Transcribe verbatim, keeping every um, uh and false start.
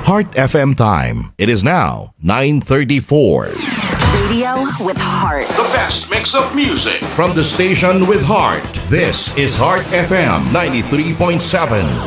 Heart F M time. It is now nine thirty-four. Radio with heart. The best mix of music from the station with heart. This is Heart F M ninety-three point seven.